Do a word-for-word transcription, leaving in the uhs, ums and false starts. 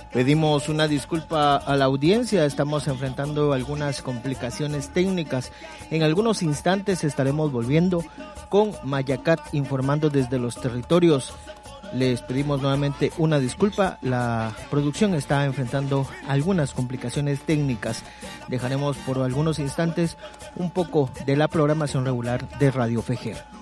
Pedimos una disculpa a la audiencia, estamos enfrentando algunas complicaciones técnicas. En algunos instantes estaremos volviendo con Mayacat informando desde los territorios. Les pedimos nuevamente una disculpa, la producción está enfrentando algunas complicaciones técnicas. Dejaremos por algunos instantes un poco de la programación regular de Radio F G.